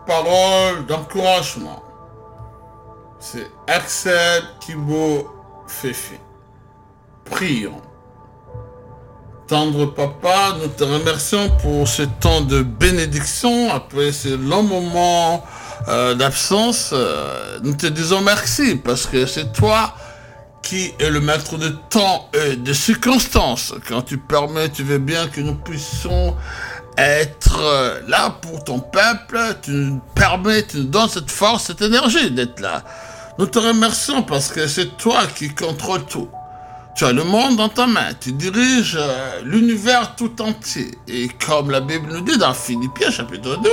parole d'encouragement. C'est Axel Kibo Fefi. Prions. Tendre Papa, nous te remercions pour ce temps de bénédiction, après ce long moment d'absence. Nous te disons merci parce que c'est toi qui es le maître de temps et de circonstances. Quand tu permets, tu veux bien que nous puissions être là pour ton peuple. Tu nous permets, tu nous donnes cette force, cette énergie d'être là. Nous te remercions parce que c'est toi qui contrôles tout. Tu as le monde dans ta main, tu diriges l'univers tout entier. Et comme la Bible nous dit dans Philippiens chapitre 2,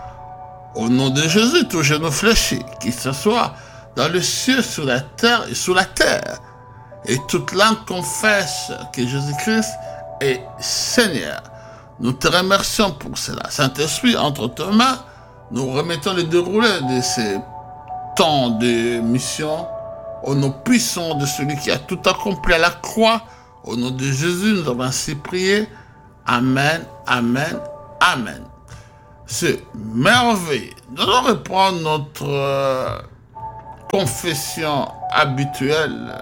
au nom de Jésus, tout genou fléchi, qu'il se soit dans le ciel, sur la terre et sous la terre. Et toute langue confesse que Jésus-Christ est Seigneur. Nous te remercions pour cela. Saint-Esprit, entre tes mains, nous remettons le déroulé de ces temps de mission au nom puissant de celui qui a tout accompli à la croix. Au nom de Jésus, nous avons ainsi prié. Amen, amen, amen. C'est merveilleux. Nous allons reprendre notre confession habituelle.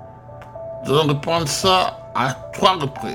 Nous allons reprendre ça à 3 reprises.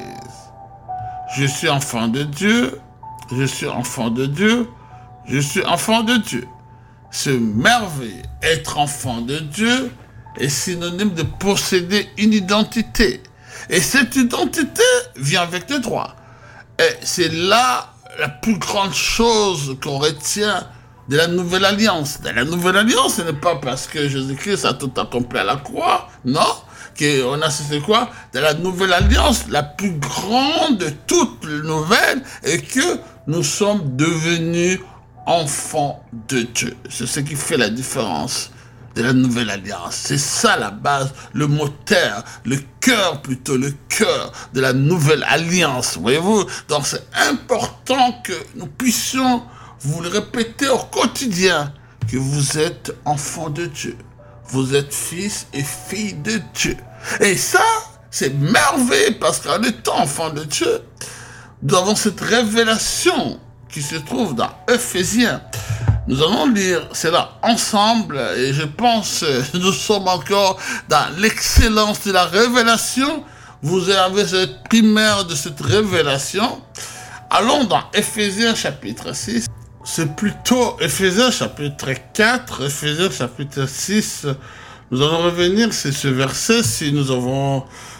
Je suis enfant de Dieu, je suis enfant de Dieu, je suis enfant de Dieu. C'est merveilleux. Être enfant de Dieu est synonyme de posséder une identité. Et cette identité vient avec des droits. Et c'est là la plus grande chose qu'on retient de la Nouvelle Alliance. Dans la Nouvelle Alliance, ce n'est pas parce que Jésus-Christ a tout accompli à la croix, non, qu'on a c'est quoi? Dans la Nouvelle Alliance, la plus grande de toutes les nouvelles est que nous sommes devenus enfants de Dieu. C'est ce qui fait la différence de la Nouvelle Alliance. C'est ça la base, le moteur, le cœur plutôt, le cœur de la Nouvelle Alliance, voyez-vous. Donc c'est important que nous puissions vous le répéter au quotidien, que vous êtes enfants de Dieu. Vous êtes fils et filles de Dieu. Et ça, c'est merveilleux parce qu'en étant enfants de Dieu, nous avons cette révélation qui se trouve dans Ephésiens. Nous allons lire cela ensemble et je pense que nous sommes encore dans l'excellence de la révélation. Vous avez cette primaire de cette révélation. Allons dans Ephésiens chapitre 6. C'est plutôt Ephésiens chapitre 4, Ephésiens chapitre 6. Nous allons revenir sur ce verset si nous avons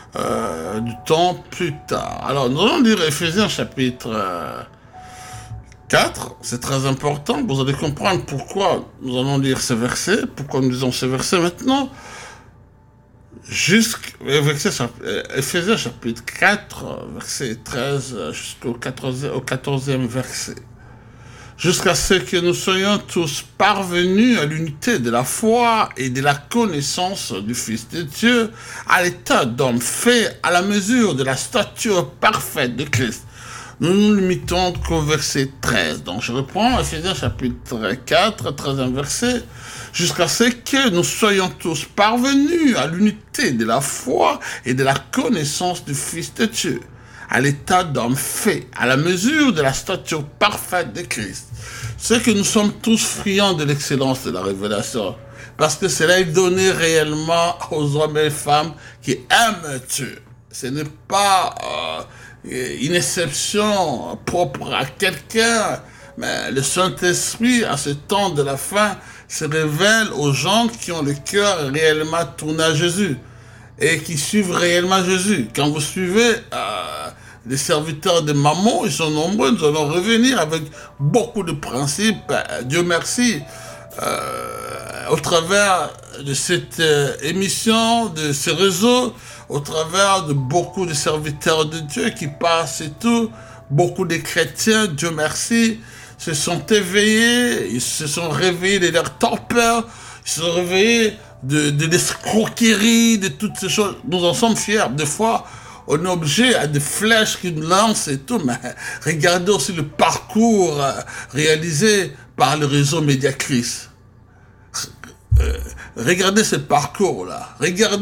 du temps plus tard. Alors, nous allons lire Ephésiens chapitre 4. C'est très important. Vous allez comprendre pourquoi nous allons lire ce verset, pourquoi nous lisons ce verset maintenant. Ephésiens chapitre 4, verset 13 jusqu'au 14e verset. Jusqu'à ce que nous soyons tous parvenus à l'unité de la foi et de la connaissance du Fils de Dieu, à l'état d'homme fait à la mesure de la stature parfaite de Christ. Nous nous limitons qu'au verset 13. Donc je reprends Ephésiens chapitre 4, 13e verset. Jusqu'à ce que nous soyons tous parvenus à l'unité de la foi et de la connaissance du Fils de Dieu, à l'état d'homme fait, à la mesure de la stature parfaite de Christ. C'est que nous sommes tous friands de l'excellence de la révélation, parce que cela est donné réellement aux hommes et femmes qui aiment Dieu. Ce n'est pas une exception propre à quelqu'un, mais le Saint-Esprit, à ce temps de la fin, se révèle aux gens qui ont le cœur réellement tourné à Jésus et qui suivent réellement Jésus. Quand vous suivez les serviteurs de Mammon, ils sont nombreux, nous allons revenir avec beaucoup de principes. Dieu merci, au travers de cette émission, de ce réseau, au travers de beaucoup de serviteurs de Dieu qui passent et tout, beaucoup de chrétiens, Dieu merci, se sont éveillés, ils se sont réveillés de leur torpeur, ils se sont réveillés de l'escroquerie, de toutes ces choses. Nous en sommes fiers. Des fois, on est obligé à des flèches qui nous lancent et tout, mais regardez aussi le parcours réalisé par le réseau Mediacris. Regardez ce parcours-là. Regardez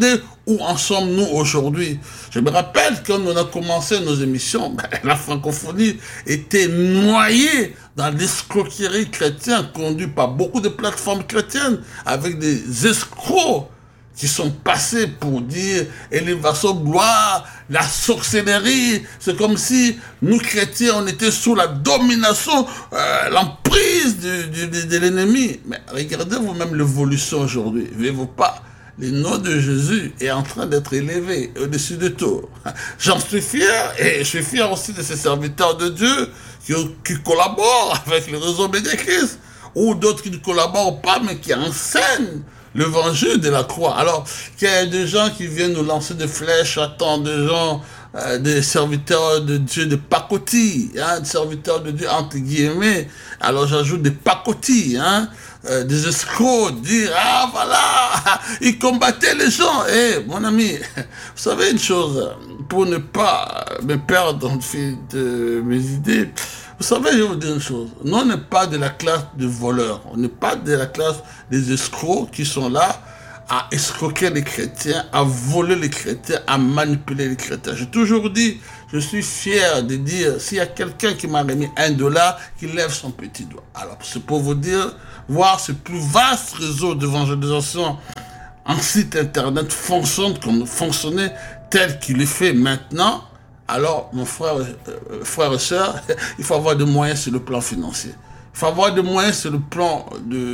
Où en sommes-nous aujourd'hui? Je me rappelle quand on a commencé nos émissions, la francophonie était noyée dans l'escroquerie chrétienne conduite par beaucoup de plateformes chrétiennes avec des escrocs qui sont passés pour dire élévation, gloire, la sorcellerie. C'est comme si nous chrétiens, on était sous la domination, l'emprise de l'ennemi. Mais regardez vous-même l'évolution aujourd'hui. Voyez-vous pas? Le nom de Jésus est en train d'être élevé au-dessus de tout. J'en suis fier et je suis fier aussi de ces serviteurs de Dieu qui collaborent avec le réseau Médiachrist ou d'autres qui ne collaborent pas mais qui enseignent l'évangile de la croix. Alors, qu'il y a des gens qui viennent nous lancer des flèches, attends, des gens, des serviteurs de Dieu, des pacotilles, hein, des serviteurs de Dieu, entre guillemets. Alors, j'ajoute des pacotilles, hein, des escrocs, dire, ah, voilà, ils combattaient les gens. Eh, mon ami, vous savez une chose, pour ne pas me perdre dans le fil de mes idées, vous savez, je vais vous dire une chose. Nous, on n'est pas de la classe de voleurs. On n'est pas de la classe des escrocs qui sont là à escroquer les chrétiens, à voler les chrétiens, à manipuler les chrétiens. J'ai toujours dit, je suis fier de dire, s'il y a quelqu'un qui m'a remis $1, qu'il lève son petit doigt. Alors, c'est pour vous dire, voir ce plus vaste réseau d'évangélisation en site internet fonctionne comme fonctionnait tel qu'il est fait maintenant. Alors, mon frère et soeur, il faut avoir des moyens sur le plan financier. Il faut avoir des moyens sur le plan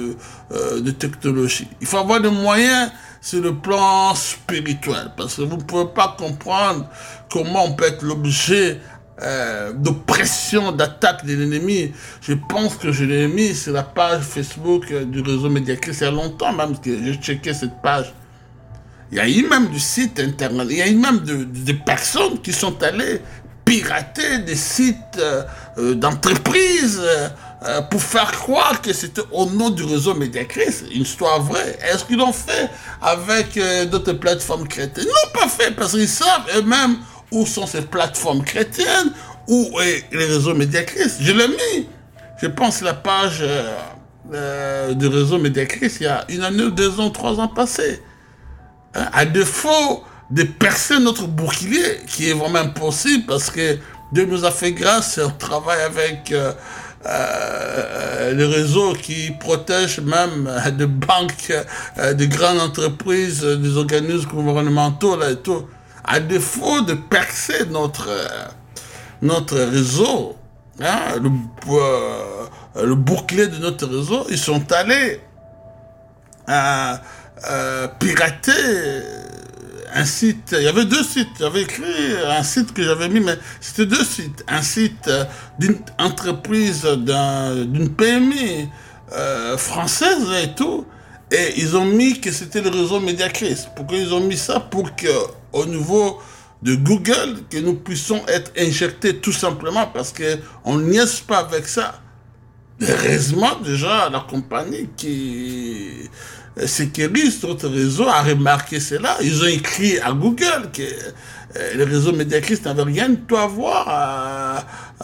de technologie. Il faut avoir des moyens sur le plan spirituel. Parce que vous ne pouvez pas comprendre comment on peut être l'objet de pression, d'attaque de l'ennemi. Je pense que je l'ai mis sur la page Facebook du réseau Médiachrist il y a longtemps même que j'ai checké cette page. Il y a eu même du site internet, il y a eu même des personnes qui sont allées pirater des sites d'entreprises pour faire croire que c'était au nom du réseau Médiachrist, une histoire vraie. Est-ce qu'ils l'ont fait avec d'autres plateformes chrétiennes? Ils l'ont pas fait parce qu'ils savent eux-mêmes où sont ces plateformes chrétiennes, où est le réseau Médiachrist. Je l'ai mis, je pense, la page du réseau Médiachrist il y a 1 année, 2 ans, 3 ans passés. À défaut de percer notre bouclier, qui est vraiment impossible parce que Dieu nous a fait grâce et on travaille avec les réseaux qui protègent même des banques, des grandes entreprises, des organismes gouvernementaux là et tout. À défaut de percer notre réseau, hein, le bouclier de notre réseau, ils sont allés pirater un site. Il y avait 2 sites. J'avais écrit un site que j'avais mis, mais c'était 2 sites. Un site d'une entreprise, d'une PME française et tout. Et ils ont mis que c'était le réseau Médiachrist. Pourquoi ils ont mis ça? Pour que, au niveau de Google, que nous puissions être injectés tout simplement parce qu'on niaise pas avec ça. Heureusement, déjà, la compagnie qui sécurise notre réseau a remarqué cela. Ils ont écrit à Google que le réseau Médiachrist n'avait rien de tout à voir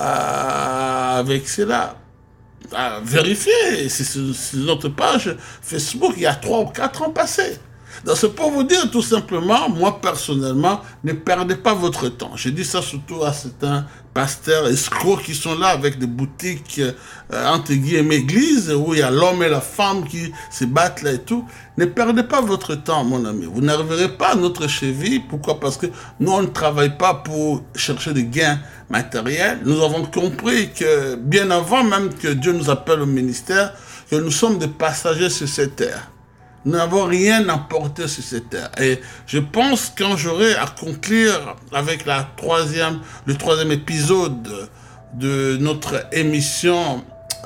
avec cela. À vérifier, c'est sur notre page Facebook, il y a 3 ou 4 ans passés. Donc c'est pour vous dire tout simplement, moi personnellement, ne perdez pas votre temps. J'ai dit ça surtout à certains pasteurs escrocs qui sont là avec des boutiques entre guillemets églises où il y a l'homme et la femme qui se battent là et tout. Ne perdez pas votre temps, mon ami. Vous n'arriverez pas à notre cheville. Pourquoi? Parce que nous, on ne travaille pas pour chercher des gains matériels. Nous avons compris que bien avant même que Dieu nous appelle au ministère, que nous sommes des passagers sur cette terre. Nous n'avons rien apporté sur cette terre. Et je pense quand j'aurai à conclure avec le 3e épisode de notre émission,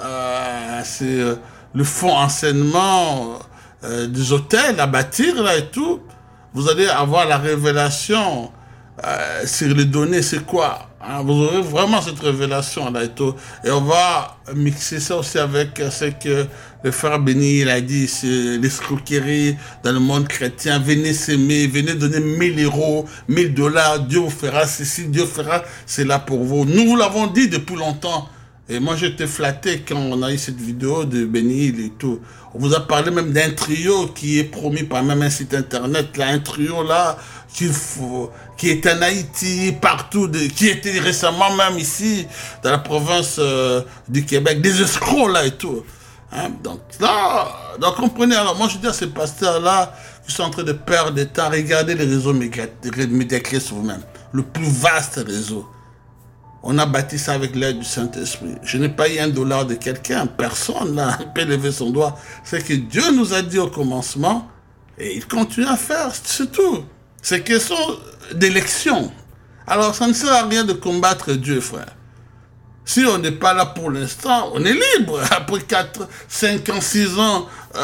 c'est le fonds enseignement des hôtels à bâtir là et tout, vous allez avoir la révélation sur les données, c'est quoi? Hein, vous aurez vraiment cette révélation là et tout. Et on va mixer ça aussi avec ce que le frère Béni il a dit, c'est l'escroquerie dans le monde chrétien. Venez s'aimer, venez donner 1000 €, $1000, Dieu vous fera ceci, Dieu fera cela pour vous. Nous vous l'avons dit depuis longtemps. Et moi, j'étais flatté quand on a eu cette vidéo de Béni et tout. On vous a parlé même d'un trio qui est promis par même un site internet. Là, un trio là, qui est en Haïti, partout, qui était récemment même ici, dans la province du Québec, des escrocs là et tout. Hein? Donc là, donc comprenez, alors moi je dis à ces pasteurs-là, qui sont en train de perdre des temps, regardez les réseaux médiacristes vous-même, le plus vaste réseau. On a bâti ça avec l'aide du Saint-Esprit. Je n'ai pas eu $1 de quelqu'un, personne là peut lever son doigt. C'est que Dieu nous a dit au commencement, et il continue à faire, c'est tout. C'est question d'élection. Alors ça ne sert à rien de combattre Dieu, frère. Si on n'est pas là pour l'instant, on est libre. Après 4, 5 ans, 6 ans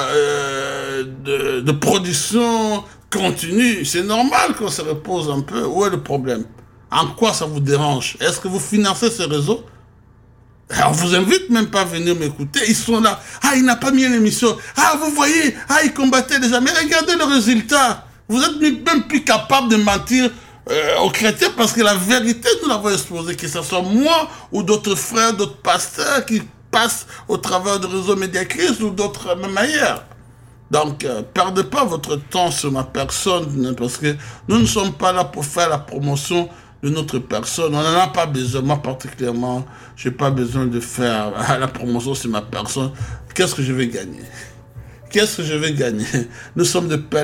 de production continue, c'est normal qu'on se repose un peu. Où est le problème? En quoi ça vous dérange? Est-ce que vous financez ce réseau? On vous invite même pas à venir m'écouter. Ils sont là. Ah, il n'a pas mis l'émission. Ah, vous voyez. Ah, il combattait déjà. Mais regardez le résultat. Vous êtes même plus capable de mentir aux chrétiens parce que la vérité, nous l'avons exposée. Que ce soit moi ou d'autres frères, d'autres pasteurs qui passent au travers de réseaux médiacristes ou d'autres même ailleurs. Donc, perdez pas votre temps sur ma personne parce que nous ne sommes pas là pour faire la promotion de notre personne. On n'en a pas besoin. Moi, particulièrement, je n'ai pas besoin de faire la promotion sur ma personne. Qu'est-ce que je vais gagner? Qu'est-ce que je vais gagner? Nous sommes de pèlerins.